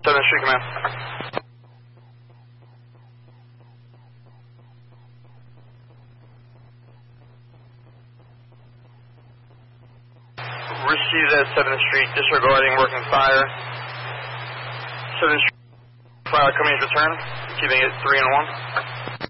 7th Street Command. Received at 7th Street, disregarding working fire. 7th Street, fire coming to return, keeping it 3 and 1.